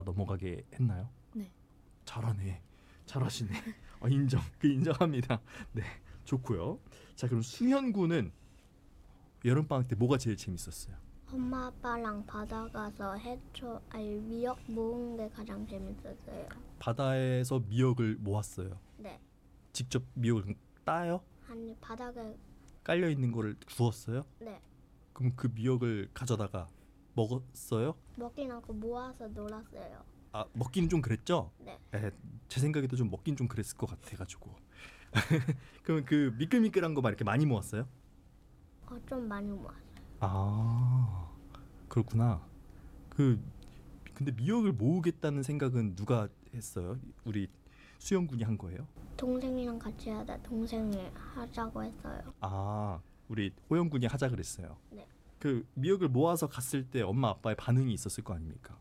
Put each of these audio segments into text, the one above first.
넘어가게 했나요? 네. 잘하네. 잘하시네. 인정. 인정합니다. 네, 좋고요. 자, 그럼 수현 군은 여름 방학 때 뭐가 제일 재밌었어요? 엄마 아빠랑 바다 가서 미역 모은 게 가장 재밌었어요. 바다에서 미역을 모았어요. 네. 직접 미역을 따요? 아니 바닥에 깔려 있는 거를 구웠어요? 네. 그럼 그 미역을 가져다가 먹었어요? 먹긴 않고 모아서 놀았어요. 아, 먹기는 좀 그랬죠? 네. 제 생각에도 좀 먹긴 좀 그랬을 것 같아가지고. 그럼 그 미끌미끌한 거 막 이렇게 많이 모았어요? 좀 많이 모았어요. 아, 그렇구나. 근데 미역을 모으겠다는 생각은 누가 했어요? 우리 수영 군이 한 거예요? 동생이랑 같이 하다 동생이 하자고 했어요. 아, 우리 호영 군이 하자 그랬어요. 네. 그 미역을 모아서 갔을 때 엄마 아빠의 반응이 있었을 거 아닙니까?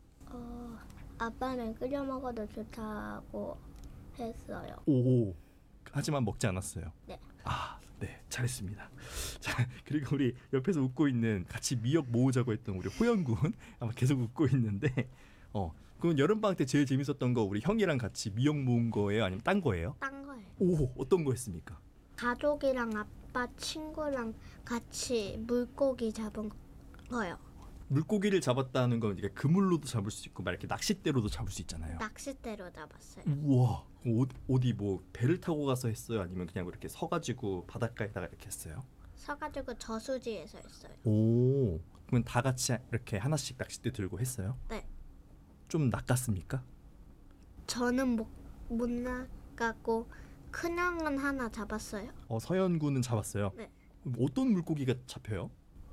아빠는 끓여 먹어도 좋다고 했어요. 오, 하지만 먹지 않았어요. 네. 아, 네, 잘했습니다. 자, 그리고 우리 옆에서 웃고 있는, 같이 미역 모으자고 했던 우리 호영 군 아마 계속 웃고 있는데, 그럼 여름 방학 때 제일 재밌었던 거 우리 형이랑 같이 미역 모은 거예요? 아니면 딴 거예요? 딴 거예요. 오, 어떤 거 했습니까? 가족이랑 아빠 친구랑 같이 물고기 잡은 거요. 물고기를 잡았다는 건 이게 그물로도 잡을 수 있고 막 이렇게 낚싯대로도 잡을 수 있잖아요. 낚싯대로 잡았어요. 우와, 어디 뭐 배를 타고 가서 했어요? 아니면 그냥 이렇게 서가지고 바닷가에다가 이렇게 했어요? 서가지고 저수지에서 했어요. 오, 그러면 다 같이 이렇게 하나씩 낚싯대 들고 했어요? 네. 좀 낚았습니까? 저는 못 나가고 큰형은 하나 잡았어요. 서현 군은 잡았어요. 네. 어떤 물고기가 잡혀요?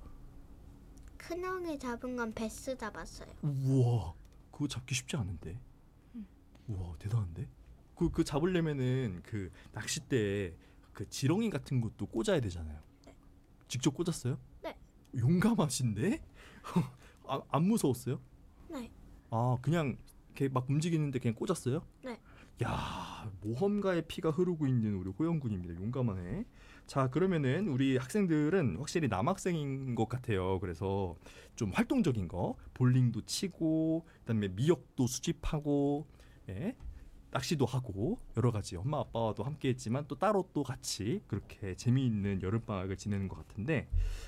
큰형이 잡은 건 베스 잡았어요. 우와, 그거 잡기 쉽지 않은데. 우와, 대단한데. 그 잡으려면은 그 낚싯대에 그 지렁이 같은 것도 꽂아야 되잖아요. 네. 직접 꽂았어요? 네. 용감하신데? 안 무서웠어요? 네. 아, 그냥 이렇게 막 움직이는데 그냥 꽂았어요? 네. 야, 모험가의 피가 흐르고 있는 우리 호영군입니다. 용감하네. 자, 그러면은 우리 학생들은 확실히 남학생인 것 같아요. 그래서 좀 활동적인 거, 볼링도 치고, 그다음에 미역도 수집하고, 예, 낚시도 하고, 여러 가지 엄마 아빠와도 함께했지만 또 따로 또 같이 그렇게 재미있는 여름 방학을 지내는 것 같은데,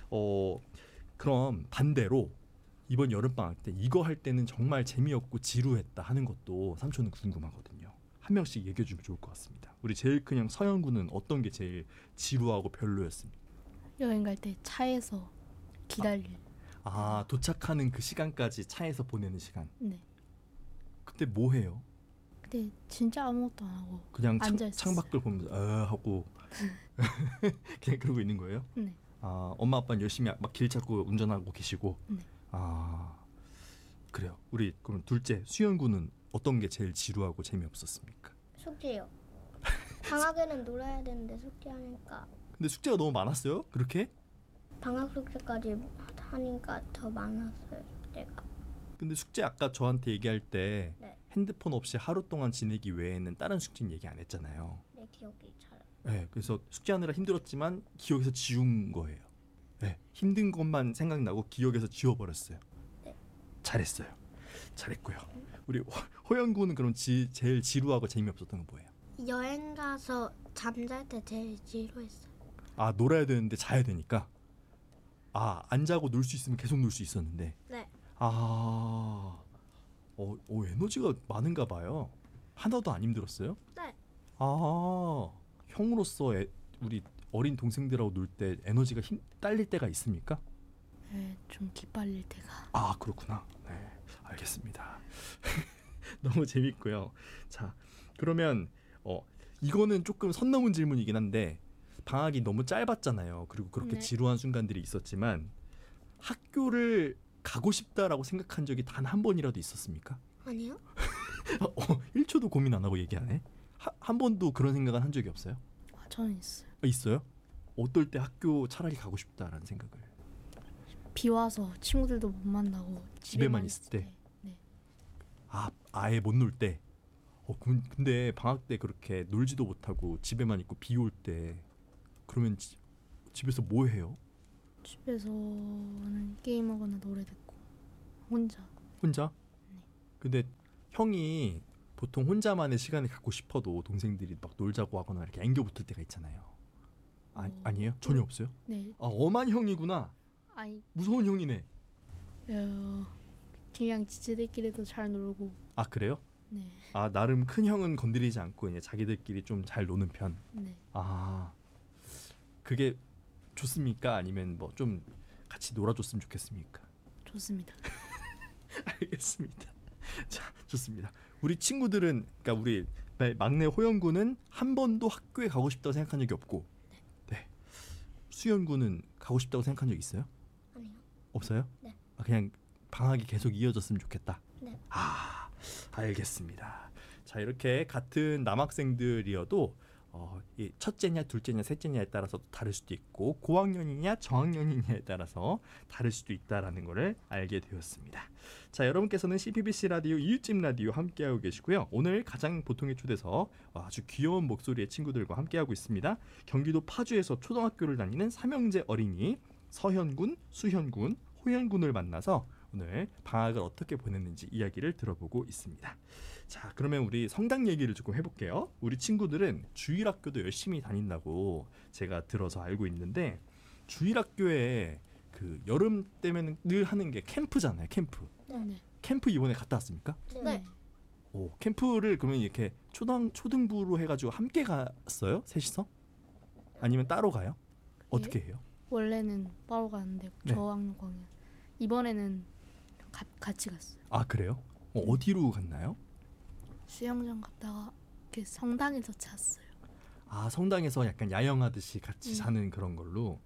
그럼 반대로 이번 여름 방학 때 이거 할 때는 정말 재미없고 지루했다 하는 것도 삼촌은 궁금하거든요. 한 명씩 얘기해 주면 좋을 것 같습니다. 우리 제일 큰 형 서현 군은 어떤 게 제일 지루하고 별로였습니까? 여행 갈 때 차에서 기다릴. 도착하는 그 시간까지 차에서 보내는 시간. 네. 그때 뭐 해요? 근데 진짜 아무것도 안 하고 그냥 앉아 있었어요. 창밖을 보면서 하고 그냥 그러고 있는 거예요? 네. 엄마 아빠는 열심히 막 길 찾고 운전하고 계시고. 네. 그래요. 우리 그럼 둘째 수현 군은 어떤 게 제일 지루하고 재미없었습니까? 숙제요. 방학에는 놀아야 되는데 숙제하니까 근데 숙제가 너무 많았어요? 그렇게? 방학 숙제까지 하니까 더 많았어요. 숙제가. 근데 숙제 아까 저한테 얘기할 때 네. 핸드폰 없이 하루 동안 지내기 외에는 다른 숙제는 얘기 안 했잖아요. 내 기억이 잘. 네, 그래서 숙제하느라 힘들었지만 기억에서 지운 거예요. 네, 힘든 것만 생각나고 기억에서 지워버렸어요. 네. 잘했어요. 잘했고요. 우리 호연 군은 그럼 제일 지루하고 재미없었던 건 뭐예요? 여행 가서 잠잘 때 제일 지루했어요. 놀아야 되는데 자야 되니까. 안 자고 놀 수 있으면 계속 놀 수 있었는데. 네. 에너지가 많은가 봐요. 하나도 안 힘들었어요? 네. 형으로서 우리 어린 동생들하고 놀 때 에너지가 딸릴 때가 있습니까? 네, 좀 기빨릴 때가. 그렇구나. 네, 알겠습니다. 너무 재밌고요. 자, 그러면 이거는 조금 선 넘은 질문이긴 한데 방학이 너무 짧았잖아요. 그리고 그렇게 네. 지루한 순간들이 있었지만 학교를 가고 싶다라고 생각한 적이 단 한 번이라도 있었습니까? 아니요? 1초도 고민 안 하고 얘기하네. 한 번도 그런 생각은 한 적이 없어요? 저는 있어요. 있어요? 어떨 때 학교 차라리 가고 싶다라는 생각을? 비 와서 친구들도 못 만나고 집에만 있을 때? 네. 아예 못 놀 때? 근데 방학 때 그렇게 놀지도 못하고 집에만 있고 비 올 때 그러면 집에서 뭐 해요? 집에서는 게임하거나 노래 듣고 혼자. 혼자? 네. 근데 형이 보통 혼자만의 시간을 갖고 싶어도 동생들이 막 놀자고 하거나 이렇게 앵겨 붙을 때가 있잖아요. 아니에요? 전혀 없어요? 네. 아, 엄한 형이구나. 아니 무서운 형이네. 그냥 지지들끼리도 잘 놀고. 아, 그래요? 네. 아, 나름 큰 형은 건드리지 않고 이제 자기들끼리 좀 잘 노는 편. 네. 아, 그게 좋습니까? 아니면 뭐 좀 같이 놀아줬으면 좋겠습니까? 좋습니다. 알겠습니다. 자, 좋습니다. 우리 친구들은, 그러니까 우리 막내 호연군은 한 번도 학교에 가고 싶다고 생각한 적이 없고, 네. 수연군은 가고 싶다고 생각한 적 있어요? 아니요. 없어요? 네. 아, 그냥 방학이 계속 이어졌으면 좋겠다. 네. 아, 알겠습니다. 자, 이렇게 같은 남학생들이어도 이 첫째냐 둘째냐 셋째냐에 따라서 다를 수도 있고 고학년이냐 저학년이냐에 따라서 다를 수도 있다라는 것을 알게 되었습니다. 자, 여러분께서는 CBBC 라디오 이웃집 라디오 함께하고 계시고요. 오늘 가장 보통의 초대석 아주 귀여운 목소리의 친구들과 함께하고 있습니다. 경기도 파주에서 초등학교를 다니는 삼형제 어린이 서현군, 수현군, 호현군을 만나서 오늘 방학을 어떻게 보냈는지 이야기를 들어보고 있습니다. 자, 그러면 우리 성당 얘기를 조금 해볼게요. 우리 친구들은 주일학교도 열심히 다닌다고 제가 들어서 알고 있는데 주일학교에 그 여름 때면 늘 하는 게 캠프잖아요. 캠프. 네. 캠프 이번에 갔다 왔습니까? 네. 오, 캠프를 그러면 이렇게 초등부로 해가지고 함께 갔어요? 셋이서? 아니면 따로 가요? 어떻게 해요? 원래는 따로 가는데 네. 저학년 광년. 이번에는 같이 갔어요. 아, 그래요? 어디로 갔나요? 수영장 갔다가 그 성당에서 잤어요. 아, 성당에서 약간 야영하듯이 같이 네. 자는 그런 걸로.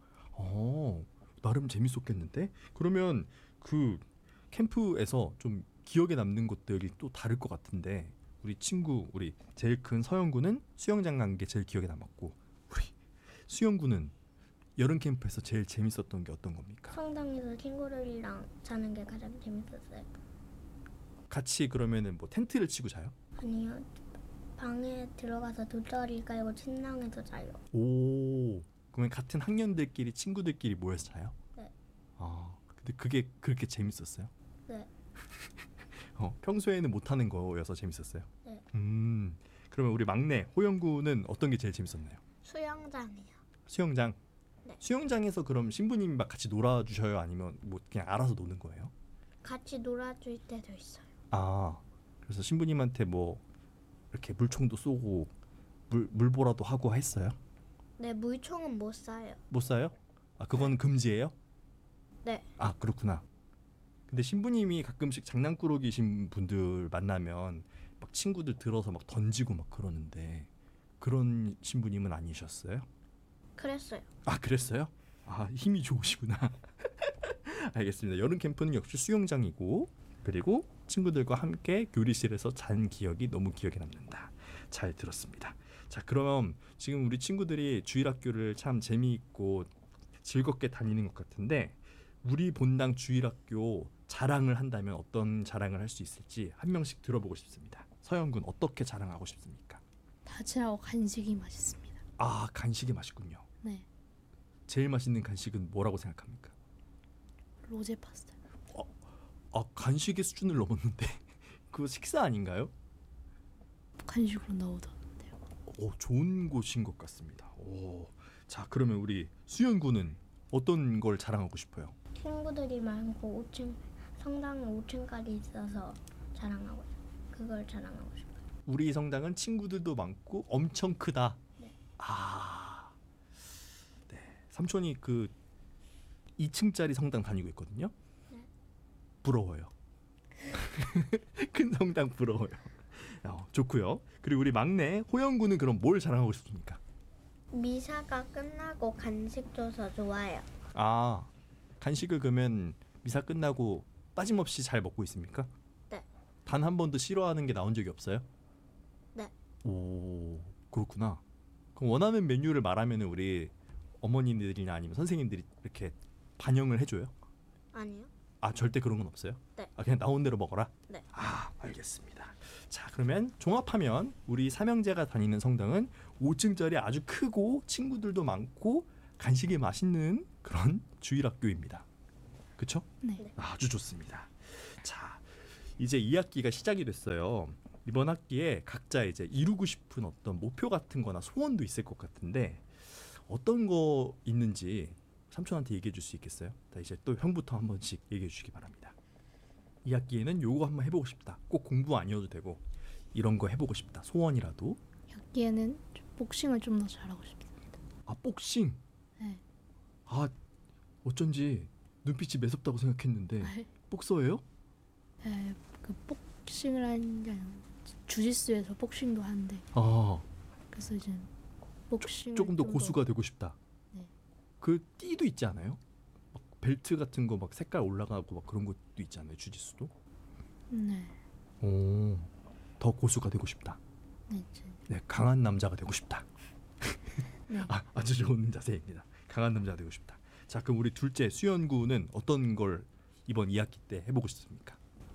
나름 재밌었겠는데? 그러면 그 캠프에서 좀 기억에 남는 것들이 또 다를 것 같은데 우리 제일 큰 서영군은 수영장 간 게 제일 기억에 남았고 우리 수영군은 여름 캠프에서 제일 재밌었던 게 어떤 겁니까? 성당에서 친구들이랑 자는 게 가장 재밌었어요. 같이 그러면은 뭐 텐트를 치고 자요? 아니요. 방에 들어가서 돗자리 깔고 침낭에서 자요. 오, 그러면 같은 학년들끼리 친구들끼리 모여서 자요? 네. 아, 근데 그게 그렇게 재밌었어요? 네. 평소에는 못하는 거여서 재밌었어요? 네. 그러면 우리 막내 호영군은 어떤 게 제일 재밌었나요? 수영장이요. 수영장? 네. 수영장에서 그럼 신부님이 막 같이 놀아주셔요? 아니면 뭐 그냥 알아서 노는 거예요? 같이 놀아줄 때도 있어요. 아, 그래서 신부님한테 뭐 이렇게 물총도 쏘고 물보라도 하고 했어요? 네, 물총은 못 쏴요. 못 쏴요? 아, 그건 금지예요? 네. 아, 그렇구나. 근데 신부님이 가끔씩 장난꾸러기신 분들 만나면 막 친구들 들어서 막 던지고 막 그러는데 그런 신부님은 아니셨어요? 그랬어요. 아, 그랬어요? 아, 힘이 좋으시구나. 알겠습니다. 여름 캠프는 역시 수영장이고 그리고 친구들과 함께 교리실에서 잔 기억이 너무 기억에 남는다. 잘 들었습니다. 자, 그럼 지금 우리 친구들이 주일학교를 참 재미있고 즐겁게 다니는 것 같은데 우리 본당 주일학교 자랑을 한다면 어떤 자랑을 할 수 있을지 한 명씩 들어보고 싶습니다. 서영군 어떻게 자랑하고 싶습니까? 다치라고 간식이 맛있습니다. 아, 간식이 맛있군요. 네. 제일 맛있는 간식은 뭐라고 생각합니까? 로제 파스타. 아, 간식의 수준을 넘었는데 그거 식사 아닌가요? 간식으로 나오던데요. 좋은 곳인 것 같습니다. 자, 그러면 우리 수연군은 어떤 걸 자랑하고 싶어요? 친구들이 많고 5층 성당에 5층까지 있어서 자랑하고 싶어요. 그걸 자랑하고 싶어요. 우리 성당은 친구들도 많고 엄청 크다. 네. 아, 네. 삼촌이 그 2층짜리 성당 다니고 있거든요. 네. 부러워요. 큰 성당 부러워요. 좋고요. 그리고 우리 막내 호영군은 그럼 뭘 자랑하고 싶습니까? 미사가 끝나고 간식 줘서 좋아요. 아, 간식을 그러면 미사 끝나고 빠짐없이 잘 먹고 있습니까? 네. 단 한 번도 싫어하는 게 나온 적이 없어요? 네. 오, 그렇구나. 그럼 원하는 메뉴를 말하면 우리 어머니들이나 아니면 선생님들이 이렇게 반영을 해줘요? 아니요. 아, 절대 그런 건 없어요? 네. 아, 그냥 나온 대로 먹어라? 네. 아, 알겠습니다. 자, 그러면 종합하면 우리 삼형제가 다니는 성당은 5층짜리 아주 크고 친구들도 많고 간식이 맛있는 그런 주일학교입니다. 그렇죠? 네. 아주 좋습니다. 자, 이제 2학기가 시작이 됐어요. 이번 학기에 각자 이제 이루고 싶은 어떤 목표 같은 거나 소원도 있을 것 같은데 어떤 거 있는지 삼촌한테 얘기해 줄 수 있겠어요? 자, 이제 또 형부터 한 번씩 얘기해 주시기 바랍니다. 2학기에는 요거 한번 해보고 싶다. 꼭 공부 아니어도 되고 이런 거 해보고 싶다. 소원이라도. 여기에는 복싱을 좀 더 잘하고 싶습니다. 아, 복싱. 네. 아, 어쩐지 눈빛이 매섭다고 생각했는데 네. 복서예요? 네, 그 복싱을 하는 게 아니라 주짓수에서 복싱도 하는데 아, 그래서 이제 복싱 조금 더 고수가 되고 싶다. 네. 그 띠도 있지 않아요? 막 벨트 같은 거 막 색깔 올라가고 막 그런 것도 있지 않아요? 주짓수도? 네, 오, 더 고수가 되고 싶다. 네, 이제, 네, 강한 남자가 되고 싶다. 네. 아주 좋은 자세입니다. 강한 남자가 되고 싶다. 자, 그럼 우리 둘째 수연구는 어떤 걸 이번 2학기 때 해보고 싶습니까?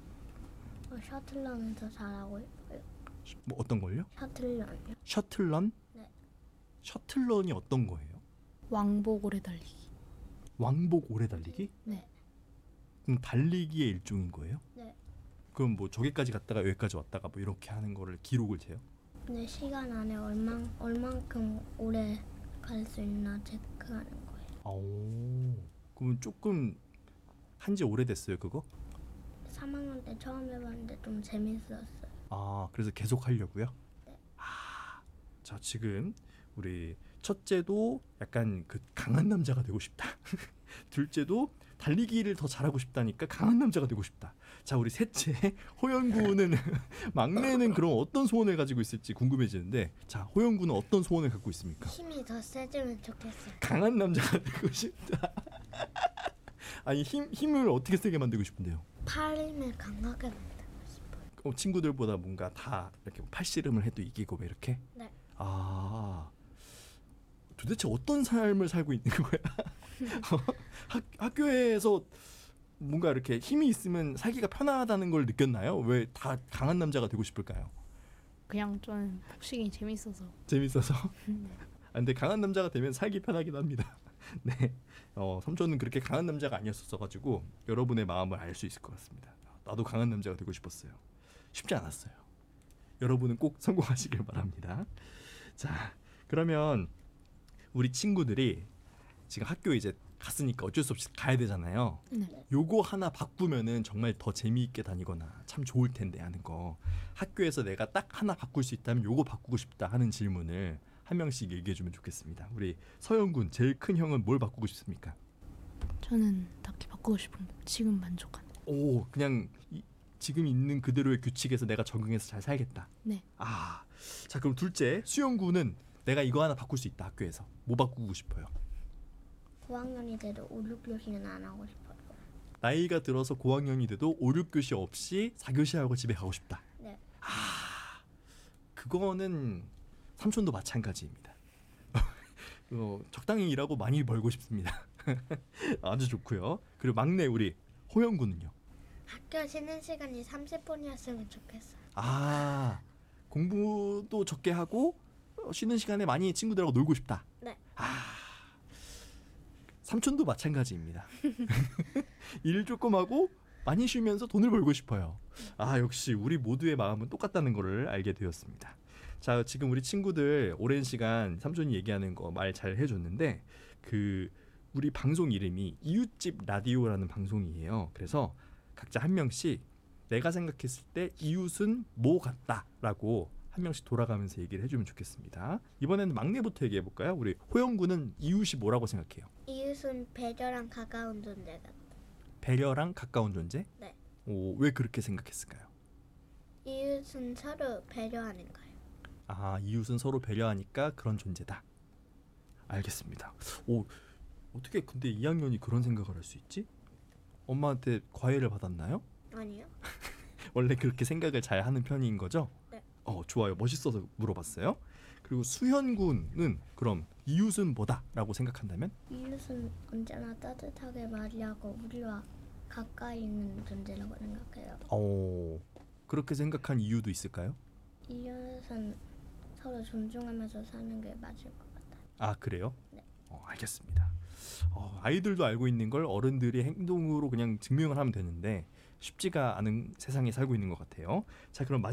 셔틀런을 더 잘하고 있어요. 뭐 어떤 걸요? 셔틀런이요? 셔틀런? 네. 셔틀런이 어떤 거예요? 왕복 오래 달리기. 왕복 오래 달리기? 네, 그럼 달리기의 일종인 거예요? 네. 그럼 뭐 저기까지 갔다가 여기까지 왔다가 뭐 이렇게 하는 거를 기록을 재요? 근데 시간 안에 얼만큼 오래 갈 수 있나 체크하는 거예요. 오, 그러면 조금 한지 오래됐어요 그거? 3학년 때 처음 해봤는데 좀 재밌었어요. 아, 그래서 계속 하려고요? 네. 아, 자, 지금 우리 첫째도 약간 그 강한 남자가 되고 싶다. 둘째도 달리기를 더 잘하고 싶다니까 강한 남자가 되고 싶다. 자, 우리 셋째 호연구는 막내는 그럼 어떤 소원을 가지고 있을지 궁금해지는데, 자, 호연구는 어떤 소원을 갖고 있습니까? 힘이 더 세지면 좋겠어요. 강한 남자가 되고 싶다. 아니 힘을 어떻게 세게 만들고 싶은데요? 팔 힘을 강하게 만들고 싶어요. 친구들보다 뭔가 다 이렇게 팔씨름을 해도 이기고 뭐 이렇게? 네. 아, 도대체 어떤 삶을 살고 있는 거야? 학교에서 뭔가 이렇게 힘이 있으면 살기가 편하다는 걸 느꼈나요? 왜 다 강한 남자가 되고 싶을까요? 그냥 저는 복싱이 재밌어서. 재밌어서? 네. 아, 근데 강한 남자가 되면 살기 편하긴 합니다. 네, 삼촌은 그렇게 강한 남자가 아니었어가지고 여러분의 마음을 알 수 있을 것 같습니다. 나도 강한 남자가 되고 싶었어요. 쉽지 않았어요. 여러분은 꼭 성공하시길 바랍니다. 자, 그러면 우리 친구들이 지금 학교 이제 갔으니까 어쩔 수 없이 가야 되잖아요. 네. 요거 하나 바꾸면은 정말 더 재미있게 다니거나 참 좋을 텐데 하는 거, 학교에서 내가 딱 하나 바꿀 수 있다면 요거 바꾸고 싶다 하는 질문을 한 명씩 얘기해 주면 좋겠습니다. 우리 서영군 제일 큰 형은 뭘 바꾸고 싶습니까? 저는 딱히 바꾸고 싶은 거 지금 만족하는. 오, 그냥 지금 있는 그대로의 규칙에서 내가 적응해서 잘 살겠다. 네. 아, 자, 그럼 둘째 수영군은 내가 이거 하나 바꿀 수 있다. 학교에서 뭐 바꾸고 싶어요? 9학년이 돼도 5, 6교시는 안 하고 싶어요. 나이가 들어서 고학년이 돼도 5, 6교시 없이 4교시 하고 집에 가고 싶다. 네. 아, 그거는 삼촌도 마찬가지입니다. 적당히 일하고 많이 벌고 싶습니다. 아주 좋고요. 그리고 막내 우리 호영군은요? 학교 쉬는 시간이 30분이었으면 좋겠어요. 아, 공부도 적게 하고 쉬는 시간에 많이 친구들하고 놀고 싶다. 네. 아, 삼촌도 마찬가지입니다. 일 조금 하고 많이 쉬면서 돈을 벌고 싶어요. 아, 역시 우리 모두의 마음은 똑같다는 것을 알게 되었습니다. 자, 지금 우리 친구들 오랜 시간 삼촌이 얘기하는 거 말 잘 해줬는데, 그 우리 방송 이름이 이웃집 라디오라는 방송이에요. 그래서 각자 한 명씩 내가 생각했을 때 이웃은 뭐 같다라고 한 명씩 돌아가면서 얘기를 해주면 좋겠습니다. 이번에는 막내부터 얘기해 볼까요? 우리 호영군은 이웃이 뭐라고 생각해요? 이웃은 배려랑 가까운 존재가. 배려랑 가까운 존재? 네. 오, 왜 그렇게 생각했을까요? 이웃은 서로 배려하는 거예요. 아, 이웃은 서로 배려하니까 그런 존재다. 알겠습니다. 오, 어떻게 근데 2학년이 그런 생각을 할 수 있지? 엄마한테 과외를 받았나요? 아니요. 원래 그렇게 생각을 잘 하는 편인 거죠? 네. 좋아요. 멋있어서 물어봤어요. 그리고 수현군은 그럼 이웃은 뭐다라고 생각한다면? 이웃은 언제나 따뜻하게 맞이하고 우리와 가까이 있는 존재라고 생각해요. 그렇게 생각한 이유도 있을까요? 이웃은 서로 존중하면서 사는 게 맞을 것 같아요. 아, 그래요? 네. 알겠습니다. 아이들도 알고 있는 걸 어른들이 행동으로 그냥 증명을 하면 되는데 쉽지가 않은 세상에 살고 있는 것 같아요. 자, 그럼